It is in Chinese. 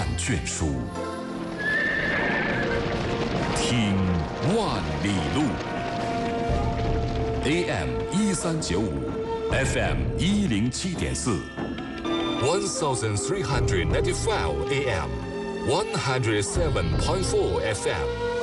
卷书，听万里路。AM1395 ，FM 107.4 ，1395 AM，107.4 FM。